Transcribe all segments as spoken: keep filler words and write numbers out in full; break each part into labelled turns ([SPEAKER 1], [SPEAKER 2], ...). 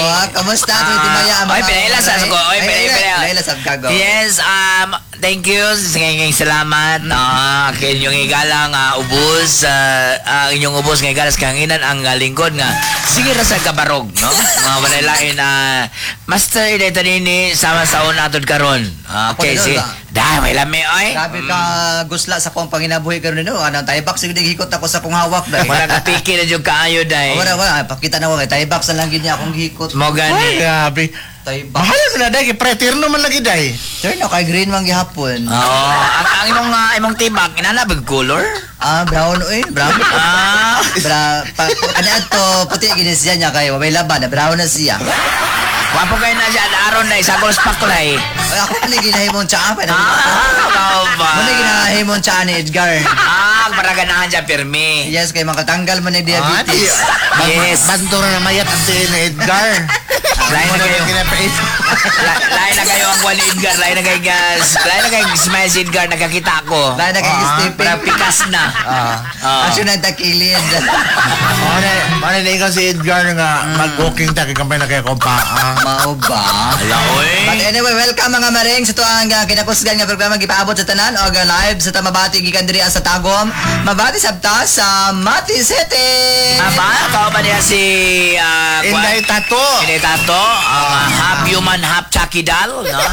[SPEAKER 1] ah, kamusta to Timaya?
[SPEAKER 2] Oy, pinailasas ko. Oy,
[SPEAKER 1] pinailasas ka go.
[SPEAKER 2] Yes, um, thank you. Ngayong salamat. Ah, kay inyong igalang uh, ubos, uh, uh, inyong ubos nga igalas kanginan ang uh, lingkod nga. Sige ra sa kabarog, no? Mga walay na master dito nini sama sa una atod karon. Okay, si dai may lami oy.
[SPEAKER 1] Grabe ka gusla sa kong panginabuhi karon no. Anong taybak sig hikot ako sa kong hawak dai.
[SPEAKER 2] Wala ka piki na jud kaayo dai.
[SPEAKER 1] Wala wala pakita na ko kay taybak sa lang gid niya akong hikot.
[SPEAKER 2] Mo gani.
[SPEAKER 3] Grabe.
[SPEAKER 1] Taybak.
[SPEAKER 3] Mahal na dai kay preterno man lagi dai.
[SPEAKER 1] Sir no kay green man gihapon.
[SPEAKER 2] Oo, ang, ang imong uh, imong tibak inana big color?
[SPEAKER 1] Ah, brown oy, brown.
[SPEAKER 2] Ah,
[SPEAKER 1] bra pa ano to puti gid siya niya kay may laban na brown na siya.
[SPEAKER 2] wapo kayo na siya aron na isagol sa paklay.
[SPEAKER 1] Ay, ako pa ni ginahimong tsaa pa na.
[SPEAKER 2] Ah, ba?
[SPEAKER 1] Mo ni ginahimong tsaa ni Edgar.
[SPEAKER 2] Ah, para ganahan siya pirmi.
[SPEAKER 1] Yes, kay makatanggal man ng diabetes.
[SPEAKER 3] Ah,
[SPEAKER 2] Yes.
[SPEAKER 3] Bantura na mayat ang tiil ni Edgar.
[SPEAKER 2] Lain na kayo.
[SPEAKER 3] Kinapait.
[SPEAKER 2] La- Lain na kayo ang kuha ni Edgar. Lain na kayo gas. Lain na kayo smile si Edgar. Nakakita ko.
[SPEAKER 1] Dahil na kay
[SPEAKER 3] Ah,
[SPEAKER 1] Stephen.
[SPEAKER 2] Para pikas na.
[SPEAKER 3] Ah.
[SPEAKER 2] Ah.
[SPEAKER 1] Asyo nagtakilid.
[SPEAKER 3] Mana mana na ikaw si Edgar nga mag-walking ta kay kampay na kay kompa.
[SPEAKER 1] Mao ba?
[SPEAKER 2] Hala, oy.
[SPEAKER 1] But anyway, welcome mga maring sa tuang uh, kinakusgan nga programa gipaabot sa tanan o uh, live sa Tamabati gikan diri sa Tagum. Mabati sabta sa Mati City.
[SPEAKER 2] Aba, kao ba niya si... Uh,
[SPEAKER 3] Inday Tato.
[SPEAKER 2] Inday Tato. Ang uh, half human, half Chucky doll. No?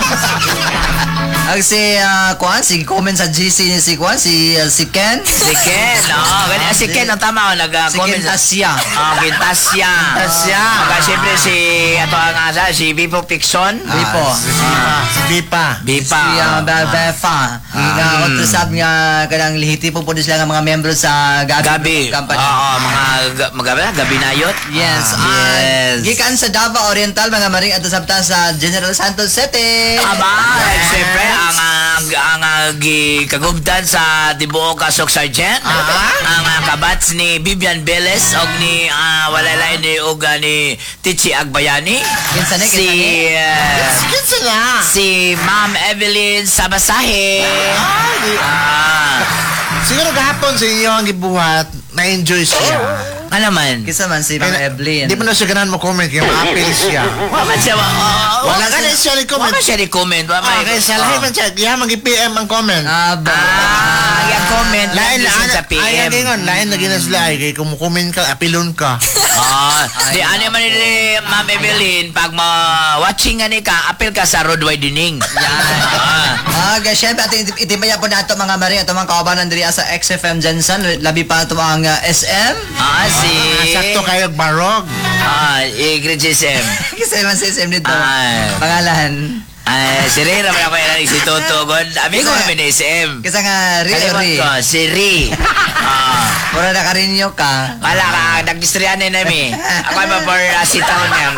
[SPEAKER 1] Ang si uh, Kwan, si comment sa G C ni si Kwan, si uh, si Ken.
[SPEAKER 2] Si Ken. No? Ganyan, si Ken ang tama.
[SPEAKER 1] Si
[SPEAKER 2] Nag-comment.
[SPEAKER 1] Ken Tasya.
[SPEAKER 2] Ah, Kintasya.
[SPEAKER 3] Kintasya.
[SPEAKER 2] Kaya siyempre si... Ito ang asa, si Bipo Pixon.
[SPEAKER 1] Bipo.
[SPEAKER 3] Ah, si Bipa. Si Bipa.
[SPEAKER 2] Bipa.
[SPEAKER 1] Si uh, Be- Befa. Nga otro sab nga kanang lihiti po po sila nga mga membro sa Gabi,
[SPEAKER 2] Gabi.
[SPEAKER 1] Company.
[SPEAKER 2] Oo, mga ga- magabi na, gabi na yun.
[SPEAKER 1] Yes.
[SPEAKER 2] Ah,
[SPEAKER 1] ah,
[SPEAKER 2] yes.
[SPEAKER 1] Gikan sa Davao Oriental mga maring ato sabta sa General Santos City.
[SPEAKER 2] Aba, siyempre, ang, ang, ang, ang gi- kagubtan sa Tibuok Kasok Sergeant. Ang uh, kabats ni Vivian Beles og ni uh, walalay ni og uh, ni Tichi Agbayani.
[SPEAKER 1] Kinsa ni,
[SPEAKER 2] Si
[SPEAKER 1] kinsa
[SPEAKER 2] uh,
[SPEAKER 3] Sige sila.
[SPEAKER 2] si Ma'am Evelyn Sabasahe. Ah,
[SPEAKER 3] Siguro kahapon sa inyo ang gibuhat, na-enjoy siya.
[SPEAKER 2] ano man?
[SPEAKER 1] Kisa man si Ma'am Evelyn.
[SPEAKER 3] Di mo na siya ganahan mo comment, kaya ma-appeal siya.
[SPEAKER 2] Wa man siya, uh,
[SPEAKER 3] Wala ka na siya
[SPEAKER 2] Wa
[SPEAKER 3] ni-comment.
[SPEAKER 2] man siya ni-comment. Wa man.
[SPEAKER 3] Okay, sa lahat man siya, kaya mag-P M ang comment.
[SPEAKER 1] Ah, ba.
[SPEAKER 2] Ah, yung comment
[SPEAKER 3] Lain
[SPEAKER 2] lang
[SPEAKER 3] na,
[SPEAKER 2] sa P
[SPEAKER 3] ay,
[SPEAKER 2] M.
[SPEAKER 3] ay, ngayon, lain na gina sila, ay, kaya kung comment ka, apilon ka.
[SPEAKER 2] Ah, di ano man ni Ma'am Evelyn pag ma-watching ani ka, apil ka sa road widening.
[SPEAKER 1] Yan.
[SPEAKER 2] Ah.
[SPEAKER 1] Ah, guys, syempre ating itibaya po nato mga maring ato mga kaubanan diri sa X F M Jensen, labi pa ato ang uh, S M.
[SPEAKER 2] Ah, si
[SPEAKER 3] Ah, sakto kayo barog.
[SPEAKER 2] Ah, i-grade si S M.
[SPEAKER 1] Kisa man si S M dito.
[SPEAKER 2] Ay.
[SPEAKER 1] Pangalan.
[SPEAKER 2] Ah, si Ray naman ako yan si Toto Gon. Amigo namin ni S M.
[SPEAKER 1] Kisa nga Ri
[SPEAKER 2] Kalimutan
[SPEAKER 1] Ri.
[SPEAKER 2] ko, si Ri. Ah,
[SPEAKER 1] Mura na karinyo ka.
[SPEAKER 2] wala ka, nag-distryanin namin. Ako ay mapor uh, si taon niya.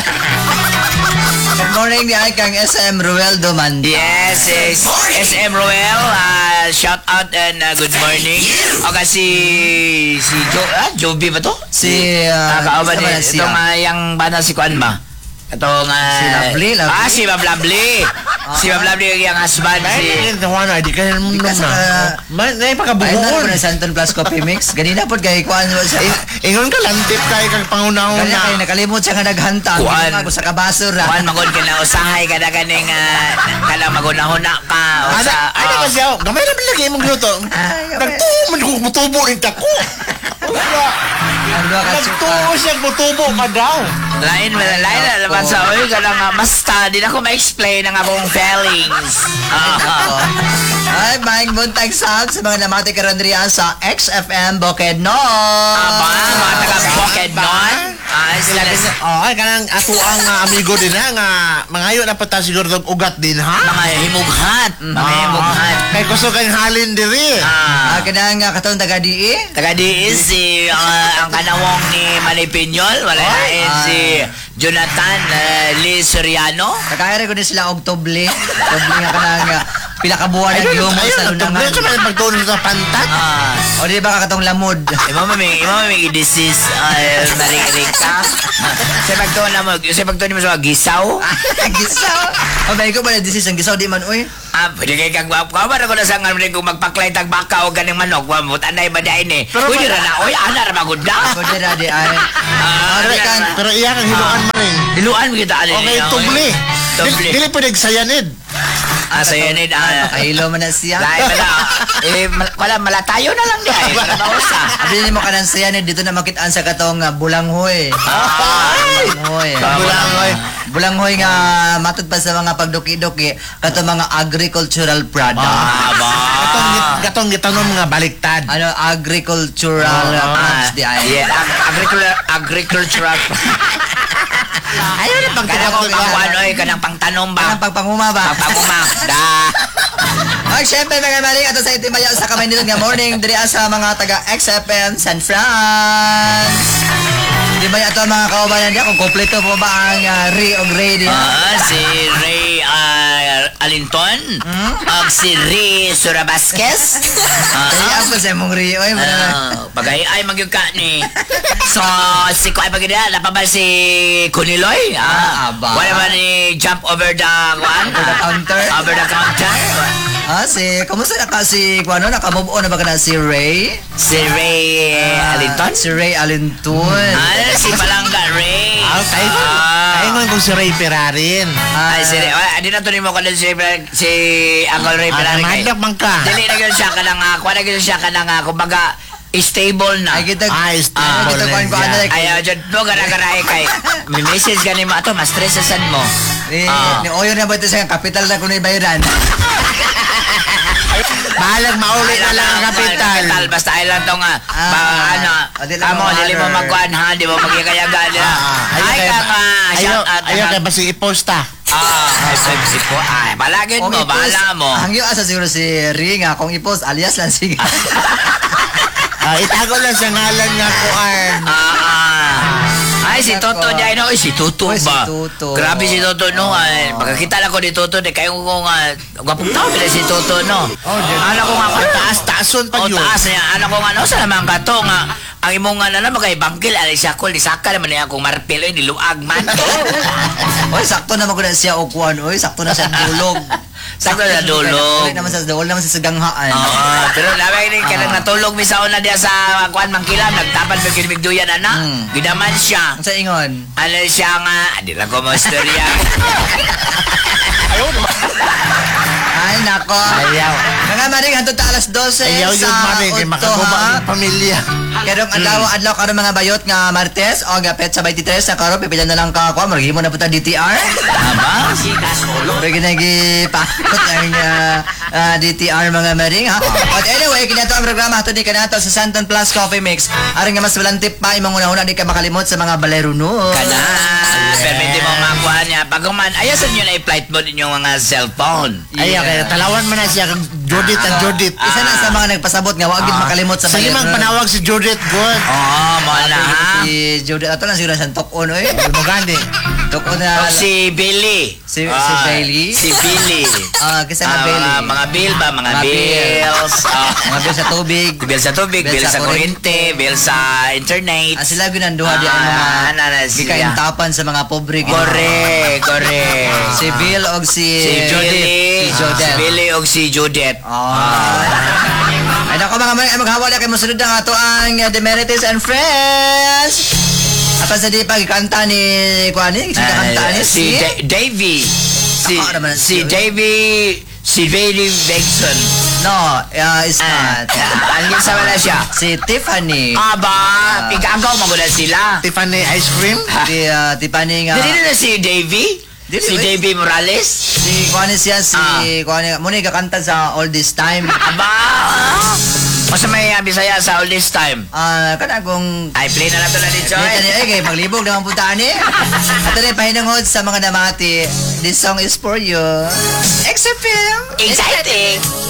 [SPEAKER 1] Good morning di ay kang S M Ruel Domandi.
[SPEAKER 2] Yes, yes. S M Roel, uh, shout out and uh, good morning. O kasi si Jo, ah, Joby ba to?
[SPEAKER 1] Si uh,
[SPEAKER 2] Ah, kauban
[SPEAKER 1] kisa
[SPEAKER 2] ni
[SPEAKER 1] man siya?
[SPEAKER 2] itong uh, yung bana si Kuan ba? Itong uh,
[SPEAKER 1] Si Lovely, Lovely.
[SPEAKER 2] Ah, si Ma'am Lovely. Si Ma'am Lovely yung husband si
[SPEAKER 3] Ay, hindi ko ano, di ka mo
[SPEAKER 1] Di ka
[SPEAKER 3] na.
[SPEAKER 1] sa-
[SPEAKER 3] Man, na
[SPEAKER 1] Ay, na po
[SPEAKER 3] pagkabuhon.
[SPEAKER 1] na Santon Plus Coffee Mix. Ganina po kay Kuan mo siya.
[SPEAKER 3] Ingon ka, lantip kayo kang
[SPEAKER 1] Kanya
[SPEAKER 3] pangunahuna.
[SPEAKER 1] kay nakalimot siya nga naghanta.
[SPEAKER 2] Kuan.
[SPEAKER 1] Ako sa kabasura.
[SPEAKER 2] Kuan magod ka na usahay ka na ganing uh, kala magunahuna ka o
[SPEAKER 3] Ano,
[SPEAKER 2] sa
[SPEAKER 3] ano
[SPEAKER 2] ah,
[SPEAKER 3] ba siya? Gamay na bilagay mong luto.
[SPEAKER 1] Ay,
[SPEAKER 3] Nagtuman ko, mutubo rin ako.
[SPEAKER 1] Ang dua ka suka.
[SPEAKER 3] Nagtuo siya, mutubo ka daw.
[SPEAKER 2] lain lain na naman sa oy ka nga basta di na ko ma-explain ang akong feelings. Ah,
[SPEAKER 1] Ay, maing buntag sab sa mga namati karandriya sa X F M Bukidnon.
[SPEAKER 2] Aba, mga taga-Bukid nun. Ah, sila na
[SPEAKER 3] Oh, ay kanang ato ang uh, amigo din ha nga mangayo na pata siguro tong ugat din ha.
[SPEAKER 2] mga himughat. Mga
[SPEAKER 3] Ah,
[SPEAKER 2] himughat.
[SPEAKER 3] Kay gusto kang halin diri.
[SPEAKER 2] Ah,
[SPEAKER 1] Ah, kanang uh, katong taga di
[SPEAKER 2] taga diis si ah, ang kanawong ni Manny Piñol, wala na eh,
[SPEAKER 1] Ah.
[SPEAKER 2] si Jonathan uh, Lee Soriano.
[SPEAKER 1] Nakayari ko din sila og toble. Toble nga kanang uh, pila ka buwan ang
[SPEAKER 3] Ayun,
[SPEAKER 1] gihumo
[SPEAKER 3] ayun,
[SPEAKER 1] sa
[SPEAKER 3] tugnaw
[SPEAKER 1] lunangan.
[SPEAKER 3] sa mga pagtunan sa pantat.
[SPEAKER 2] Ah.
[SPEAKER 1] O di ba kakatong lamod?
[SPEAKER 2] Imo may imo may disease ay narinig ka. Sa pagtuon na mo, sa pagtuon mo sa gisaw.
[SPEAKER 1] Gisaw. O ba ko ba na disease ang gisaw di man oy?
[SPEAKER 2] Ah, pwede kay kag ka ba ko na sa ngan kung magpaklay tag baka o ganing manok wa mo tanay ba dai ni. Pwede ra na oy ana ra magud na.
[SPEAKER 1] Pwede ra di ay.
[SPEAKER 2] Ah,
[SPEAKER 1] Pero
[SPEAKER 2] yan.
[SPEAKER 1] kan
[SPEAKER 3] Pero iya kang hiluan mo rin.
[SPEAKER 2] Hiluan mo kita alin.
[SPEAKER 3] Okay, tubli.
[SPEAKER 2] Tubli.
[SPEAKER 3] Dili pwede sayanid.
[SPEAKER 2] Ah, sa yan eh. ah,
[SPEAKER 1] kahilo man na siya.
[SPEAKER 2] Dahil wala, eh, mal- wala, malatayo na lang dahil. Trabaho sa.
[SPEAKER 1] Abili mo ka ng siya ni dito na makitaan sa katong uh, bulanghoy.
[SPEAKER 2] Ay!
[SPEAKER 1] Bulanghoy.
[SPEAKER 2] Ah,
[SPEAKER 1] Bulanghoy. Bulanghoy nga matod pa sa mga pagduki-duki katong mga agricultural product.
[SPEAKER 2] Ah, ba?
[SPEAKER 3] Gatong gatong gitanom nga baliktad.
[SPEAKER 1] Ano agricultural uh,
[SPEAKER 2] Ah,
[SPEAKER 1] crops di ay.
[SPEAKER 2] yeah, ag- agricultural, agricultural.
[SPEAKER 1] Ayaw na pag
[SPEAKER 2] Kanang
[SPEAKER 1] tinawag
[SPEAKER 2] pang ano eh, kanang pangtanom ba?
[SPEAKER 1] Kanang pagpanguma ba?
[SPEAKER 2] Pagpanguma. Da.
[SPEAKER 1] Ay, syempre mga maling ato sa itimaya sa kamay nito nga morning diri sa mga taga X F M San France. Di ba ato mga kaubayan diya kung kompleto po ba ang uh, Ray o Grady?
[SPEAKER 2] Ah, si Ray ah, Alinton. Ag si Ray Surabasquez.
[SPEAKER 1] Kaya ako sa mong Ray. Oy, mga
[SPEAKER 2] Ah, bagay ay magyug ka ni. So, si Kuya Pagida, napabal si Kuniloy.
[SPEAKER 1] Ah, aba.
[SPEAKER 2] Wala ba ni jump over the one?
[SPEAKER 1] Over the counter?
[SPEAKER 2] Over the counter.
[SPEAKER 1] Ah, si, kamusta na ka si, kung ano, nakamove on na ba ka na si Ray?
[SPEAKER 2] Si Ray
[SPEAKER 1] Ah,
[SPEAKER 2] Alinton.
[SPEAKER 1] Si Ray Alinton.
[SPEAKER 2] Ah, si Palangga Ray.
[SPEAKER 3] Ah, tayo
[SPEAKER 2] Ah.
[SPEAKER 3] tayo ngon kung si Ray Perarin.
[SPEAKER 1] Ah,
[SPEAKER 2] Ay, si Ray. Ah, di na to mo ka si, si Uncle Ray
[SPEAKER 3] Ah,
[SPEAKER 2] Palangga.
[SPEAKER 3] madlak man ka.
[SPEAKER 2] Dili na yun siya ka na nga. Kuha na yun siya ka na nga. Kumbaga, stable na.
[SPEAKER 1] Ay, kita,
[SPEAKER 3] Ah,
[SPEAKER 1] ay,
[SPEAKER 3] stable
[SPEAKER 1] kita
[SPEAKER 3] na
[SPEAKER 1] kuhan ko
[SPEAKER 3] siya.
[SPEAKER 1] ano, like,
[SPEAKER 2] Ayaw dyan mo, gara-garay kay. May message ka ni mo, ato, ma-stressasan mo.
[SPEAKER 1] ni,
[SPEAKER 2] Ah.
[SPEAKER 1] ni Oyo na ba ito sa kapital na kuno'y bayaran?
[SPEAKER 3] Balag mauli na lang ang kapital.
[SPEAKER 2] Kapital, basta ay lang to nga.
[SPEAKER 1] Ah.
[SPEAKER 2] Ba, ano,
[SPEAKER 1] O, di lang
[SPEAKER 2] amo,
[SPEAKER 1] mo
[SPEAKER 2] dili mo
[SPEAKER 1] honor.
[SPEAKER 2] magkuhan ha, di mo magkikayagan nila.
[SPEAKER 3] Ah,
[SPEAKER 2] Ay, ka nga,
[SPEAKER 3] Ayaw,
[SPEAKER 2] shout out.
[SPEAKER 3] ayaw
[SPEAKER 2] naman.
[SPEAKER 3] kay basi iposta.
[SPEAKER 2] Ah, ay, ay, po, ay, balagin
[SPEAKER 1] Kung
[SPEAKER 2] mo,
[SPEAKER 1] i-post,
[SPEAKER 2] bahala mo.
[SPEAKER 1] Hangyo asa siguro si Ray nga, kung i-post, alias lang sige.
[SPEAKER 3] Ah, itago lang sa ngalan nga kuan.
[SPEAKER 2] Ah, ah. Ay, si
[SPEAKER 1] Nako.
[SPEAKER 2] Toto dyan, no? Ay, si Toto
[SPEAKER 1] Ay, si
[SPEAKER 2] ba?
[SPEAKER 1] Toto.
[SPEAKER 2] Grabe si Toto, no? Ay, pagkakita lang ko ni Toto, di kayo ko nga, gwapong tao pala si Toto, no?
[SPEAKER 3] Oh, dyan.
[SPEAKER 2] Ano ko nga,
[SPEAKER 3] Ang taas, taason pa
[SPEAKER 2] O
[SPEAKER 3] yun.
[SPEAKER 2] taas niya. Ano ko nga, no? Sa naman ka to nga. Ang imong nga na naman kay Bangkil, alay siya ko, lisaka naman niya akong marpil, ay, niluag man.
[SPEAKER 1] Oy, sakto naman ko na siya o kuhan. Oy, sakto na sa dulog.
[SPEAKER 2] Sakto na dulog.
[SPEAKER 1] Oy, naman sa dulog naman sa saganghaan.
[SPEAKER 2] Oo, pero lamang ni ka nang natulog mi sa una diya sa kuan Mangkilan, nagtapan ba kini bigduyan ana.
[SPEAKER 1] Hmm.
[SPEAKER 2] Gidaman siya.
[SPEAKER 1] Ang sa ingon.
[SPEAKER 2] Ano siya nga, di lang ko mo istorya.
[SPEAKER 1] Ay, nako.
[SPEAKER 3] Ayaw.
[SPEAKER 1] Mga maring, hantod ta alas dose
[SPEAKER 3] Ayaw yun,
[SPEAKER 1] sa
[SPEAKER 3] mami. Kay
[SPEAKER 1] Udto,
[SPEAKER 3] makaguba
[SPEAKER 1] ha?
[SPEAKER 3] ang pamilya.
[SPEAKER 1] Karong adlaw adlaw karon mga bayot nga Martes o gapet sa twenty-three sa karon pipila na lang ka ko marghimo na puta D T R.
[SPEAKER 2] Tama?
[SPEAKER 1] Pero ginagi pakot ang uh, uh, D T R mga maring ha. But anyway, kinato ang programa hatod ni kanato sa Santon Plus Coffee Mix. Aron nga mas walantip pa imong una-una di ka makalimot sa mga baleruno.
[SPEAKER 2] Kana, permiti mo makuha niya. Pag uman, ayasan nyo na i-flight mode inyong mga cellphone.
[SPEAKER 3] Ayaw, kaya talawan mo na siya kag Judith at Judith.
[SPEAKER 1] Isa na sa mga nagpasabot nga wag gid makalimot sa
[SPEAKER 3] Sa limang panawag si Judith good.
[SPEAKER 2] Oo, mo na ha.
[SPEAKER 1] Si Judith ato lang siguro sa tok-on oy.
[SPEAKER 3] Mo gani.
[SPEAKER 1] Tok-on na.
[SPEAKER 2] O si Billy.
[SPEAKER 1] Si- si
[SPEAKER 2] Ah,
[SPEAKER 1] Bailey?
[SPEAKER 2] Si Billy.
[SPEAKER 1] Ah, kasi nga
[SPEAKER 2] Ah,
[SPEAKER 1] Bailey.
[SPEAKER 2] mga, mga bill ba? Mga,
[SPEAKER 1] Mga bill.
[SPEAKER 2] bills. ah.
[SPEAKER 1] Mga bill sa tubig.
[SPEAKER 2] bill sa tubig, bill,
[SPEAKER 1] Bill
[SPEAKER 2] sa
[SPEAKER 1] sa
[SPEAKER 2] kuryente, bill sa internet.
[SPEAKER 1] Ah, sila ginanduha di ang
[SPEAKER 2] Ah,
[SPEAKER 1] mga
[SPEAKER 2] ano na siya.
[SPEAKER 1] gikaintapan sa mga pobre. ginawa.
[SPEAKER 2] Correct, correct.
[SPEAKER 1] Si Bill og si
[SPEAKER 2] Si Billy.
[SPEAKER 1] Si
[SPEAKER 2] Si
[SPEAKER 1] Jodel.
[SPEAKER 2] Billy o si Judith.
[SPEAKER 1] Ah. Ay nako mga mga maghawala kay mosunod na ato ang uh, Demerites and Friends. Apa sa di pagkanta ni kuani, si kanta ni
[SPEAKER 2] Ah, si
[SPEAKER 1] si
[SPEAKER 2] Da- Davy. Si,
[SPEAKER 1] Ako naman
[SPEAKER 2] si
[SPEAKER 1] si-
[SPEAKER 2] Davy, si Bailey Vexon.
[SPEAKER 1] No, uh, is
[SPEAKER 2] Ah,
[SPEAKER 1] not.
[SPEAKER 2] Angin sa wala siya.
[SPEAKER 1] Si Tiffany.
[SPEAKER 2] Aba, pigagaw magulan sila.
[SPEAKER 3] Tiffany ice cream.
[SPEAKER 1] Si uh, Tiffany nga.
[SPEAKER 2] Dili na si Davy?
[SPEAKER 1] Dili,
[SPEAKER 2] Si
[SPEAKER 1] oy.
[SPEAKER 2] Davy Morales?
[SPEAKER 1] Si kuani siya si
[SPEAKER 2] Ah.
[SPEAKER 1] kuani mo ni kakanta sa All This Time.
[SPEAKER 2] Aba, masa may uh, Bisaya sa all this time?
[SPEAKER 1] Ah, kana kung
[SPEAKER 2] Ay, play na lang ito na din,
[SPEAKER 1] Dito
[SPEAKER 2] Joy.
[SPEAKER 1] ni ay kay paglibog naman puntaan ni. At rin pahinangod sa mga namati. This song is for you. X F M.
[SPEAKER 2] Exciting!